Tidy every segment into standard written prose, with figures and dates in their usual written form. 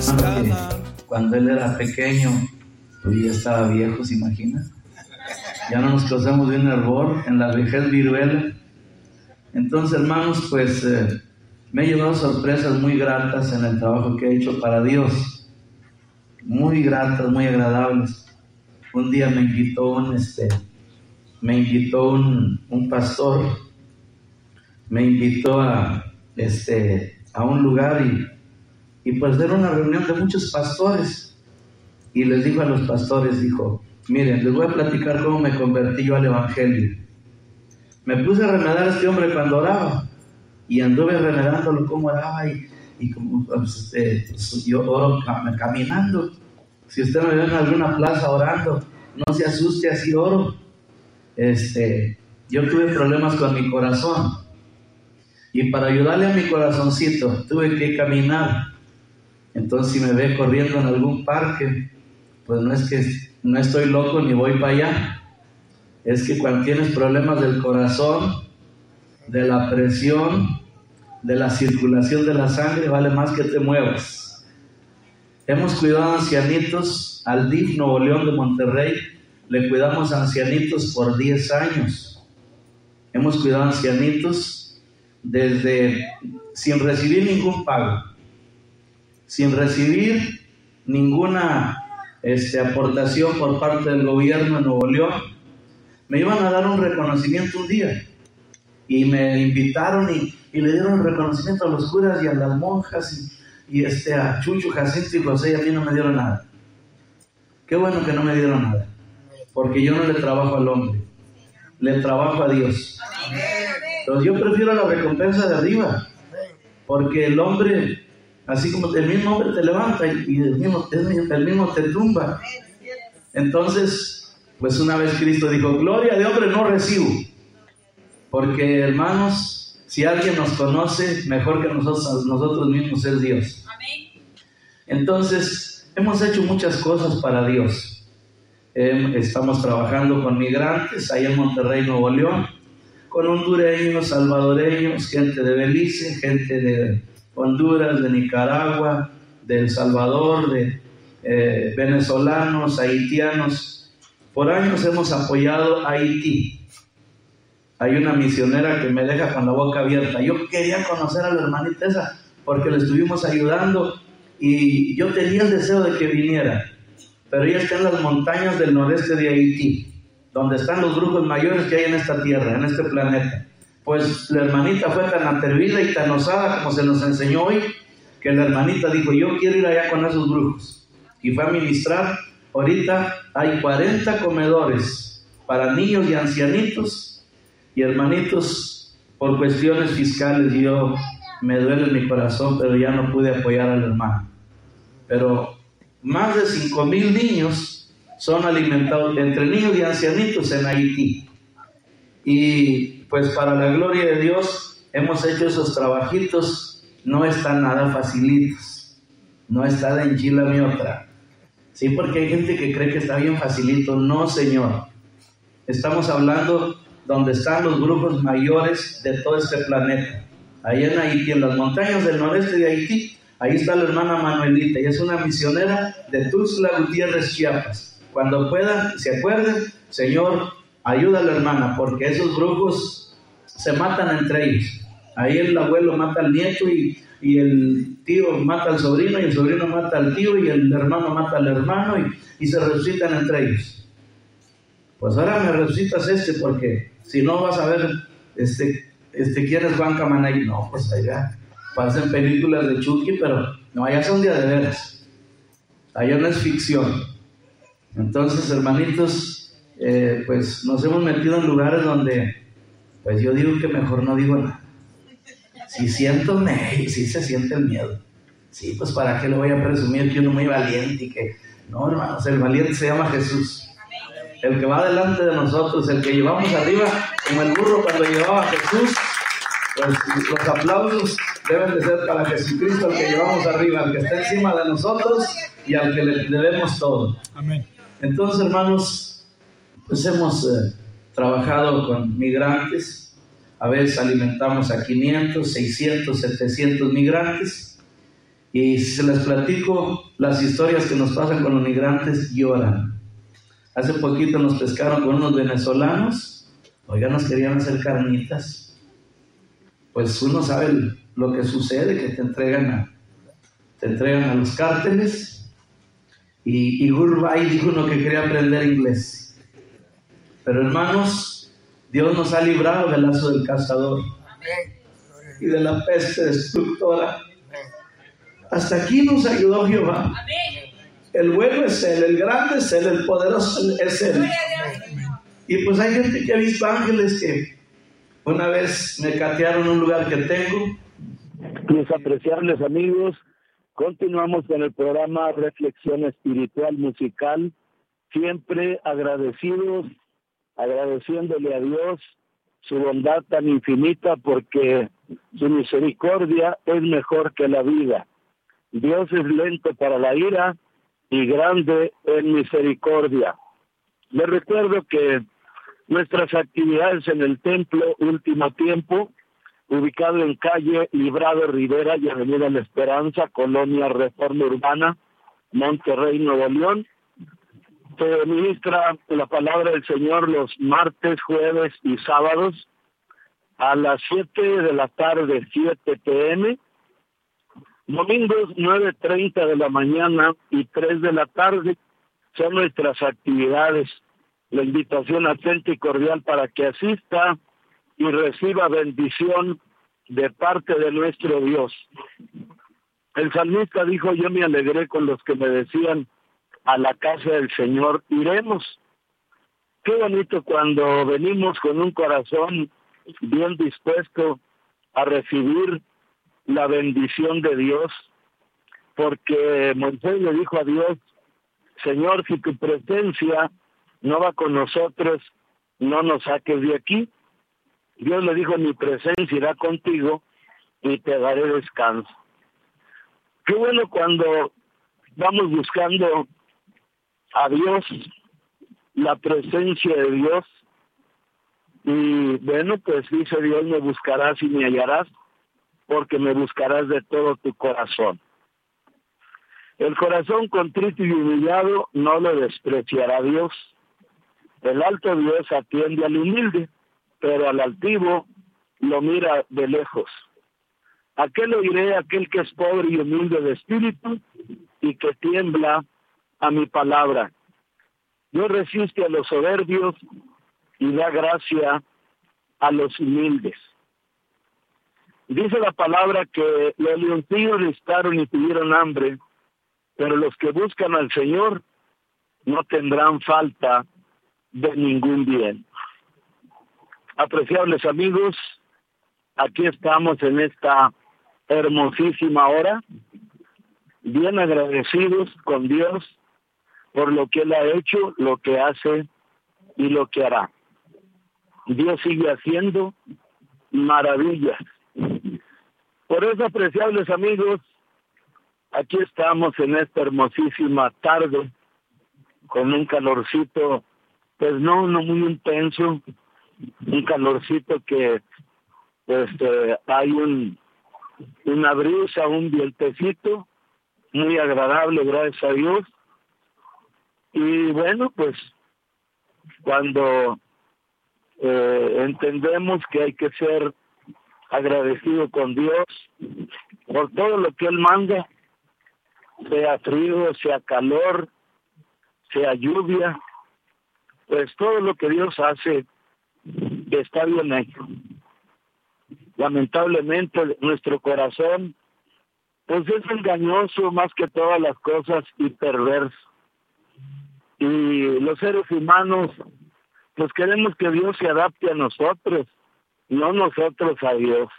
que cuando él era pequeño, pues ya estaba viejo, ¿se imagina? Ya no nos causamos de un hervor, en la vejez viruela. Entonces, hermanos, pues me he llevado sorpresas muy gratas en el trabajo que he hecho para Dios. Muy gratas, muy agradables. Un día me invitó un pastor, me invitó a un lugar y pues era una reunión de muchos pastores. Y les dijo a los pastores, dijo: miren, les voy a platicar cómo me convertí yo al Evangelio. Me puse a remedar a este hombre cuando oraba, y anduve remedándolo cómo oraba, y como yo oro caminando. Si usted me ve en alguna plaza orando, no se asuste, así oro. Yo tuve problemas con mi corazón, y para ayudarle a mi corazoncito tuve que caminar. Entonces, si me ve corriendo en algún parque, pues no es que no estoy loco ni voy para allá. Es que cuando tienes problemas del corazón, de la presión, de la circulación de la sangre, vale más que te muevas. Hemos cuidado a ancianitos, al DIF Nuevo León de Monterrey, le cuidamos a ancianitos por 10 años. Hemos cuidado a ancianitos sin recibir ningún pago, sin recibir ninguna aportación por parte del gobierno de Nuevo León. Me iban a dar un reconocimiento un día y me invitaron y le dieron el reconocimiento a los curas y a las monjas y a Chucho, Jacinto y José, y a mí no me dieron nada. Qué bueno que no me dieron nada, porque yo no le trabajo al hombre, le trabajo a Dios. Entonces yo prefiero la recompensa de arriba, porque el hombre, así como el mismo hombre te levanta y el mismo te tumba. Entonces, pues una vez Cristo dijo: gloria de hombre no recibo. Porque, hermanos, si alguien nos conoce mejor que nosotros mismos, es Dios. Entonces, hemos hecho muchas cosas para Dios. Estamos trabajando con migrantes ahí en Monterrey, Nuevo León, con hondureños, salvadoreños, gente de Belice, gente de Honduras, de Nicaragua, de El Salvador, de venezolanos, haitianos. Por años hemos apoyado a Haití. Hay una misionera que me deja con la boca abierta. Yo quería conocer a la hermanita esa porque le estuvimos ayudando y yo tenía el deseo de que viniera, pero ella está en las montañas del noreste de Haití, donde están los brujos mayores que hay en esta tierra, en este planeta. Pues la hermanita fue tan atrevida y tan osada como se nos enseñó hoy, que la hermanita dijo: yo quiero ir allá con esos brujos, y fue a ministrar. Ahorita hay 40 comedores para niños y ancianitos, y hermanitos, por cuestiones fiscales yo me duele en mi corazón, pero ya no pude apoyar al hermano. Pero más de 5,000 niños son alimentados entre niños y ancianitos en Haití. Y pues para la gloria de Dios hemos hecho esos trabajitos. No están nada facilitos, no está de enchilame otra. Sí, porque hay gente que cree que está bien facilito. No, señor. Estamos hablando donde están los brujos mayores de todo este planeta. Ahí en Haití, en las montañas del noreste de Haití, ahí está la hermana Manuelita. Ella es una misionera de Tuxtla Gutiérrez, Chiapas. Cuando puedan, se acuerden, Señor, ayuda a la hermana, porque esos brujos se matan entre ellos. Ahí el abuelo mata al nieto y el tío mata al sobrino, y el sobrino mata al tío, y el hermano mata al hermano, y se resucitan entre ellos. Pues ahora me resucitas porque si no vas a ver quién es Juan Camanay. No, pues allá pasan películas de Chucky, pero no, allá son de veras, allá no es ficción. Entonces, hermanitos, pues nos hemos metido en lugares donde, pues yo digo que mejor no digo nada. Si siento sí se siente el miedo. Sí, pues para qué le voy a presumir que uno es muy valiente y que... No, hermanos, el valiente se llama Jesús. El que va delante de nosotros, el que llevamos arriba, como el burro cuando llevaba a Jesús. Pues los aplausos deben de ser para Jesucristo, el que llevamos arriba, el que está encima de nosotros y al que le debemos todo. Amén. Entonces, hermanos, pues hemos trabajado con migrantes. A veces alimentamos a 500, 600, 700 migrantes. Y si se les platico las historias que nos pasan con los migrantes, lloran. Hace poquito nos pescaron con unos venezolanos, oigan, nos querían hacer carnitas. Pues uno sabe lo que sucede, que te entregan a los cárteles. Y Gurbay dijo uno que quería aprender inglés. Pero hermanos, Dios nos ha librado del lazo del cazador y de la peste destructora. Hasta aquí nos ayudó Jehová. El bueno es Él, el grande es Él, el poderoso es Él. Y pues hay gente que ha visto ángeles que una vez me catearon en un lugar que tengo. Mis apreciables amigos, continuamos con el programa Reflexión Espiritual Musical, siempre agradeciéndole a Dios su bondad tan infinita, porque su misericordia es mejor que la vida. Dios es lento para la ira y grande en misericordia. Les recuerdo que nuestras actividades en el Templo Último Tiempo, ubicado en calle Librado Rivera y Avenida La Esperanza, Colonia Reforma Urbana, Monterrey, Nuevo León. Se ministra la palabra del Señor los martes, jueves y sábados a las 7 de la tarde, 7 p.m., domingos 9:30 de la mañana y 3 de la tarde son nuestras actividades. La invitación atenta y cordial para que asista y reciba bendición de parte de nuestro Dios. El salmista dijo: yo me alegré con los que me decían, a la casa del Señor iremos. Qué bonito cuando venimos con un corazón bien dispuesto a recibir la bendición de Dios, porque Moisés le dijo a Dios: Señor, si tu presencia no va con nosotros, no nos saques de aquí. Dios le dijo: mi presencia irá contigo y te daré descanso. Qué bueno cuando vamos buscando a Dios, la presencia de Dios, y bueno, pues dice Dios: me buscarás y me hallarás, porque me buscarás de todo tu corazón. El corazón contrito y humillado no lo despreciará Dios. El alto Dios atiende al humilde, pero al altivo lo mira de lejos. ¿A qué lo iré? Aquel que es pobre y humilde de espíritu y que tiembla a mi palabra. Dios resiste a los soberbios y da gracia a los humildes. Dice la palabra que los leoncillos listaron y tuvieron hambre, pero los que buscan al Señor no tendrán falta de ningún bien. Apreciables amigos, aquí estamos en esta hermosísima hora, bien agradecidos con Dios por lo que Él ha hecho, lo que hace y lo que hará. Dios sigue haciendo maravillas. Por eso, apreciables amigos, aquí estamos en esta hermosísima tarde, con un calorcito, pues no muy intenso, un calorcito que pues hay una brisa, un vientecito muy agradable, gracias a Dios. Y bueno, pues cuando entendemos que hay que ser agradecido con Dios por todo lo que Él manda, sea frío, sea calor, sea lluvia, pues todo lo que Dios hace está bien hecho. Lamentablemente nuestro corazón pues es engañoso más que todas las cosas y perverso. Y los seres humanos pues queremos que Dios se adapte a nosotros, no nosotros a Dios.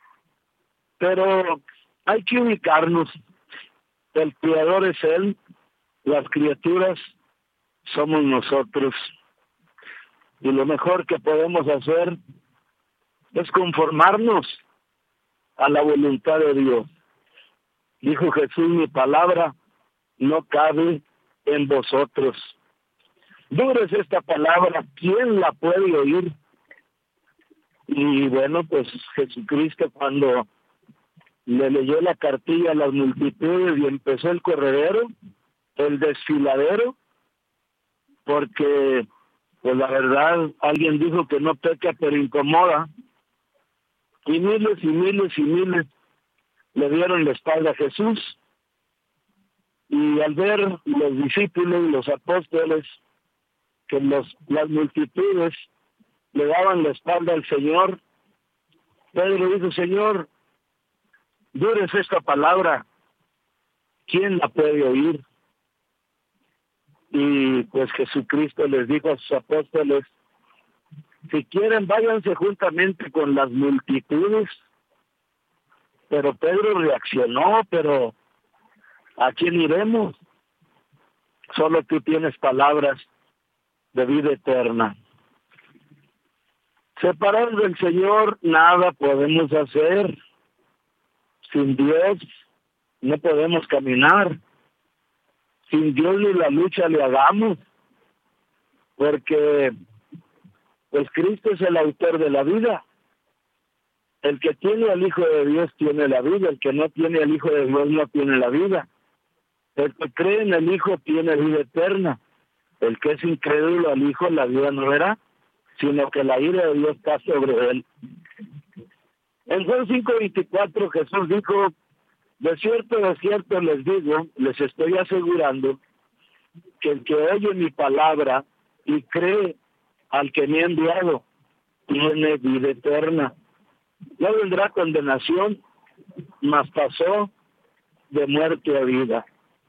Pero hay que ubicarnos. El Creador es Él, las criaturas somos nosotros. Y lo mejor que podemos hacer es conformarnos a la voluntad de Dios. Dijo Jesús: mi palabra no cabe en vosotros. Dura es esta palabra, ¿quién la puede oír? Y bueno, pues Jesucristo, cuando le leyó la cartilla a las multitudes y empezó el corredero, el desfiladero, porque, pues la verdad, alguien dijo que no peca pero incomoda, y miles y miles y miles le dieron la espalda a Jesús, y al ver los discípulos, los apóstoles, que las multitudes le daban la espalda al Señor, Pedro dijo: Señor, dura es esta palabra, ¿quién la puede oír? Y pues Jesucristo les dijo a sus apóstoles: si quieren, váyanse juntamente con las multitudes. Pero Pedro reaccionó: pero ¿a quién iremos? Solo tú tienes palabras de vida eterna. Separados del Señor, nada podemos hacer. Sin Dios no podemos caminar. Sin Dios ni la lucha le hagamos, porque pues Cristo es el autor de la vida. El que tiene al Hijo de Dios tiene la vida, el que no tiene al Hijo de Dios no tiene la vida. El que cree en el Hijo tiene vida eterna. El que es incrédulo al Hijo, la vida no verá, sino que la ira de Dios está sobre él. En Juan 5:24 Jesús dijo: de cierto les digo, les estoy asegurando, que el que oye mi palabra y cree al que me ha enviado, tiene vida eterna. No vendrá condenación, mas pasó de muerte a vida.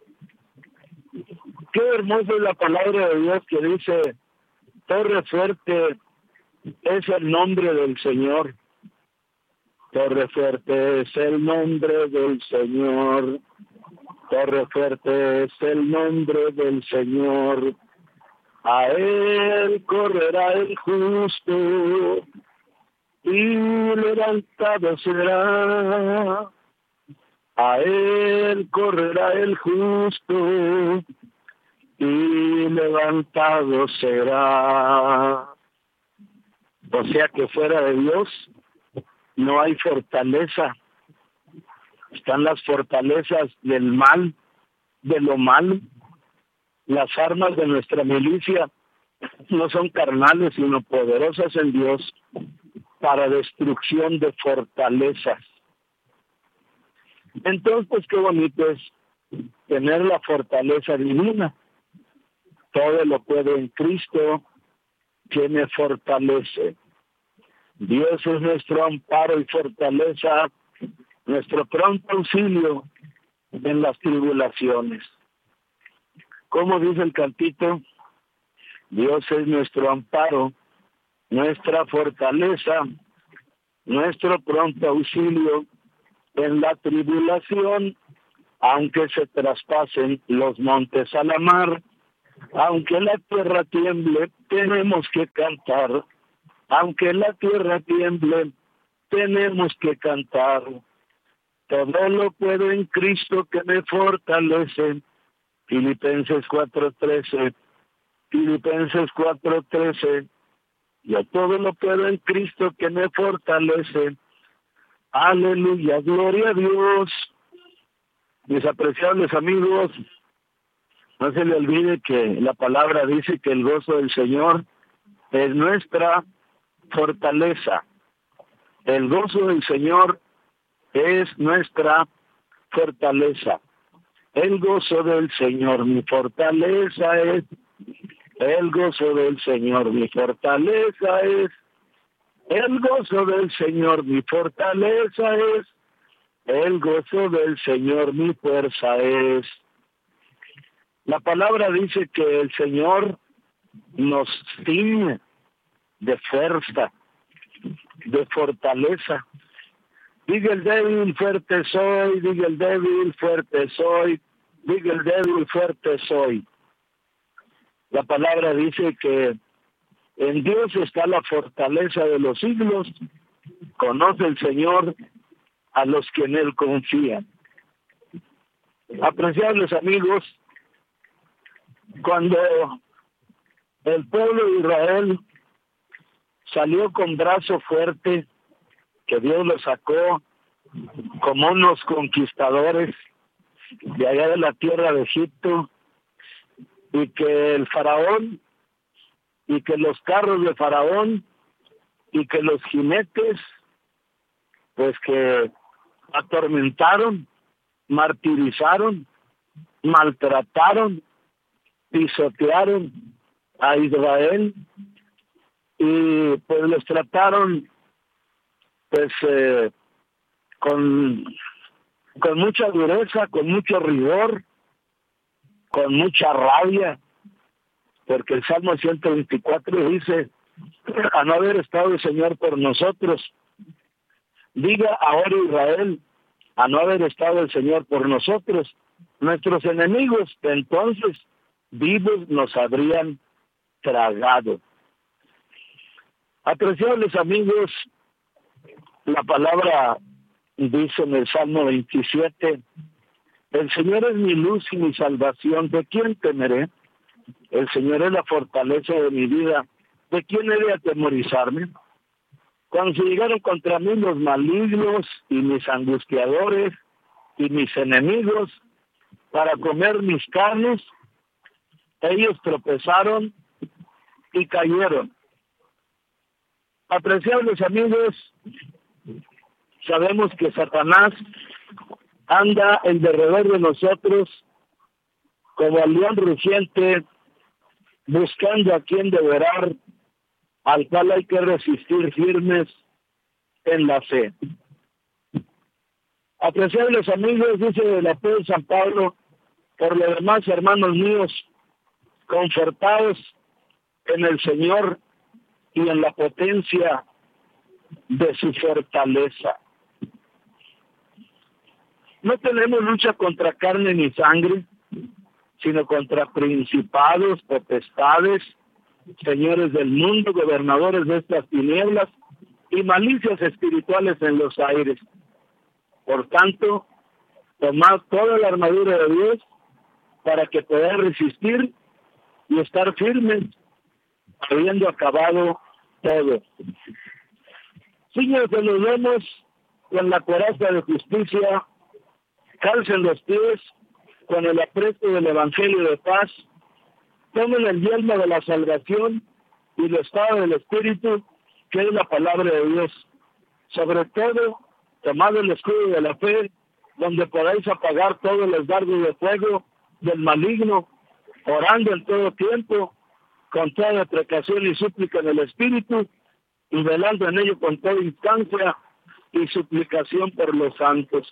Qué hermosa es la palabra de Dios que dice: torre fuerte es el nombre del Señor. Torre fuerte es el nombre del Señor. Torre fuerte es el nombre del Señor. A él correrá el justo y levantado será. A él correrá el justo y levantado será. O sea que fuera de Dios no hay fortaleza. Están las fortalezas del mal, de lo malo. Las armas de nuestra milicia no son carnales, sino poderosas en Dios para destrucción de fortalezas. Entonces, qué bonito es tener la fortaleza divina. Todo lo puede en Cristo, que me fortalece. Dios es nuestro amparo y fortaleza, nuestro pronto auxilio en las tribulaciones. Como dice el cantito, Dios es nuestro amparo, nuestra fortaleza, nuestro pronto auxilio en la tribulación, aunque se traspasen los montes a la mar, aunque la tierra tiemble, tenemos que cantar. Aunque la tierra tiemble, tenemos que cantar. Todo lo puedo en Cristo que me fortalece. Filipenses 4:13. Filipenses 4:13. Yo todo lo puedo en Cristo que me fortalece. Aleluya, gloria a Dios. Mis apreciables amigos, no se le olvide que la palabra dice que el gozo del Señor es nuestra fortaleza. El gozo del Señor es nuestra fortaleza. El gozo del Señor, mi fortaleza es. El gozo del Señor, mi fortaleza es. El gozo del Señor, mi fortaleza es. El gozo del Señor, mi fuerza es. La palabra dice que el Señor nos ciñe de fuerza, de fortaleza. Diga el débil, fuerte soy. Diga el débil, fuerte soy. Diga el débil, fuerte soy. La palabra dice que en Dios está la fortaleza de los siglos. Conoce el Señor a los que en Él confían. Apreciables amigos, cuando el pueblo de Israel salió con brazo fuerte, que Dios lo sacó como unos conquistadores de allá de la tierra de Egipto, y que el faraón, y que los carros de faraón, y que los jinetes, pues que atormentaron, martirizaron, maltrataron, pisotearon a Israel, y pues los trataron pues con mucha dureza, con mucho rigor, con mucha rabia, porque el Salmo 124 dice: a no haber estado el Señor por nosotros, diga ahora Israel, a no haber estado el Señor por nosotros, nuestros enemigos entonces vivos nos habrían tragado. Apreciables amigos, la palabra dice en el Salmo 27: el Señor es mi luz y mi salvación, ¿de quién temeré? El Señor es la fortaleza de mi vida, ¿de quién he de atemorizarme? Cuando se llegaron contra mí los malignos y mis angustiadores y mis enemigos para comer mis carnes, ellos tropezaron y cayeron. Apreciables amigos, sabemos que Satanás anda en derredor de nosotros como el león rugiente, buscando a quien devorar, al cual hay que resistir firmes en la fe. Apreciables amigos, dice el apóstol San Pablo: por lo demás, hermanos míos, confortados en el Señor y en la potencia de su fortaleza. No tenemos lucha contra carne ni sangre, sino contra principados, potestades, señores del mundo, gobernadores de estas tinieblas y malicias espirituales en los aires. Por tanto, tomad toda la armadura de Dios para que podáis resistir y estar firmes, habiendo acabado todo. Ciñanse los lomos con la coraza de justicia, calcen los pies con el apresto del Evangelio de paz, tomen el yelmo de la salvación y la espada del Espíritu, que es la palabra de Dios. Sobre todo, tomad el escudo de la fe, donde podáis apagar todos los dardos de fuego del maligno, orando en todo tiempo, con toda precaución y súplica en el Espíritu, y velando en ello con toda instancia y suplicación por los santos.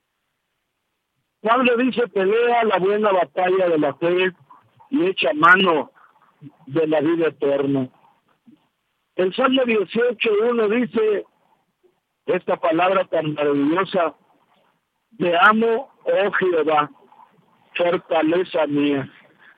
Pablo dice: pelea la buena batalla de la fe y echa mano de la vida eterna. El Salmo 18:1 dice esta palabra tan maravillosa: te amo, oh Jehová, fortaleza mía.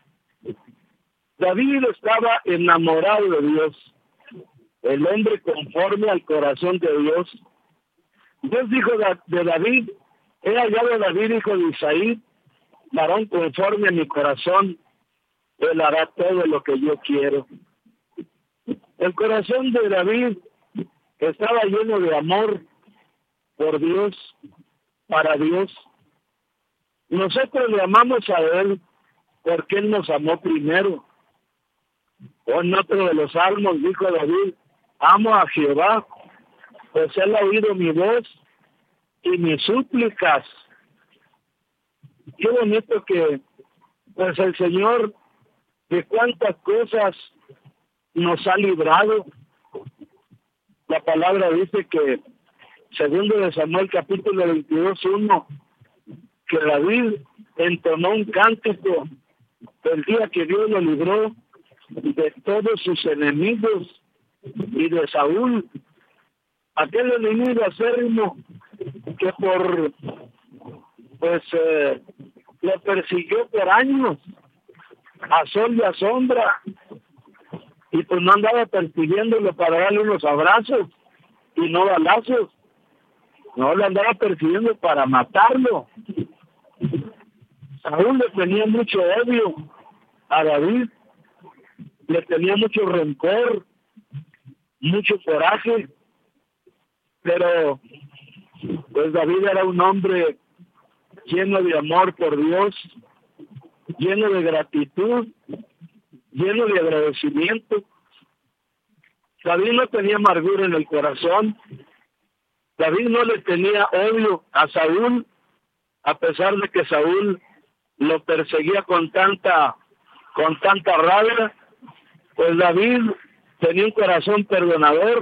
David estaba enamorado de Dios, el hombre conforme al corazón de Dios. Dios dijo de David: he hallado a David, hijo de Isaí, varón conforme a mi corazón, él hará todo lo que yo quiero. El corazón de David estaba lleno de amor por Dios, para Dios. Nosotros le amamos a Él porque Él nos amó primero. O en otro de los salmos dijo David: amo a Jehová, pues Él ha oído mi voz y mis súplicas. Qué bonito que pues el Señor, de cuántas cosas nos ha librado. La palabra dice que, segundo de Samuel capítulo 22:1, que David entonó un cántico el día que Dios lo libró de todos sus enemigos y de Saúl, aquel enemigo acérrimo que lo persiguió por años, a sol y a sombra, y pues no andaba persiguiéndolo para darle unos abrazos y no balazos, no, lo andaba persiguiendo para matarlo. Saúl le tenía mucho odio a David, le tenía mucho rencor, mucho coraje, pero Pues David era un hombre lleno de amor por Dios, lleno de gratitud, lleno de agradecimiento. David no tenía amargura en el corazón. David no le tenía odio a Saúl, a pesar de que Saúl lo perseguía con tanta rabia. Pues David tenía un corazón perdonador.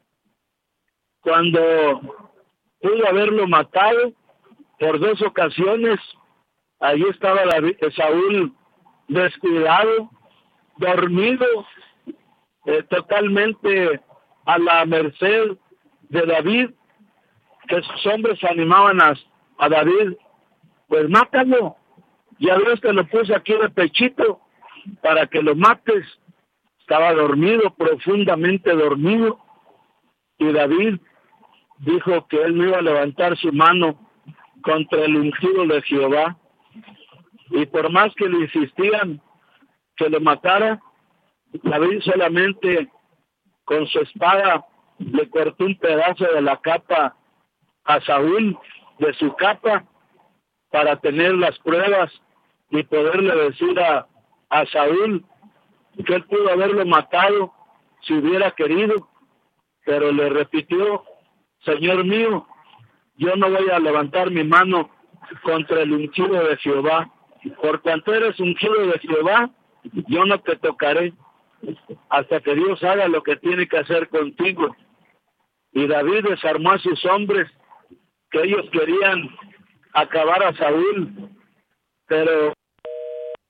Cuando pudo haberlo matado por 2 ocasiones, allí estaba Saúl descuidado, dormido, totalmente a la merced de David, que sus hombres animaban a David, pues mátalo, ya ves que lo puse aquí de pechito para que lo mates. Estaba dormido, profundamente dormido, y David dijo que él no iba a levantar su mano contra el ungido de Jehová, y por más que le insistían que lo matara, David solamente con su espada le cortó un pedazo de la capa a Saúl, de su capa, para tener las pruebas y poderle decir a Saúl que él pudo haberlo matado si hubiera querido, pero le repitió: Señor mío, yo no voy a levantar mi mano contra el ungido de Jehová. Por cuanto eres ungido de Jehová, yo no te tocaré hasta que Dios haga lo que tiene que hacer contigo. Y David desarmó a sus hombres, que ellos querían acabar a Saúl, pero